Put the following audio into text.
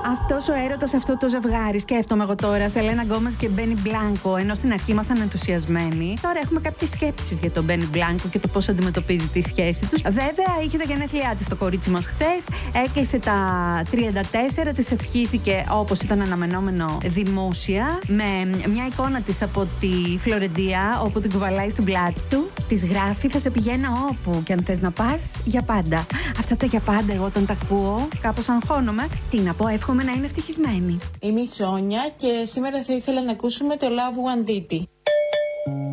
Αυτός ο έρωτας, αυτό το ζευγάρι, σκέφτομαι εγώ τώρα, Σελένα Γκόμες και Μπένι Μπλάνκο, ενώ στην αρχή ήμασταν ενθουσιασμένοι. Τώρα έχουμε κάποιες σκέψεις για τον Μπένι Μπλάνκο και το πώς αντιμετωπίζει τη σχέση τους. Βέβαια, είχε τα γενέθλιά της το κορίτσι μας χθες, έκλεισε τα 34, της ευχήθηκε όπως ήταν αναμενόμενο δημόσια, με μια εικόνα της από τη Φλωρεντία, όπου την κουβαλάει στην πλάτη του. Της γράφει: θα σε πηγαίνω όπου και αν θες να πας, για πάντα. Αυτά τα για πάντα, εγώ όταν τα ακούω, κάπως αγχώνομαι. Τι να πω, εύχομαι να είναι ευτυχισμένη. Είμαι η Σόνια και σήμερα θα ήθελα να ακούσουμε το Love One Ditty.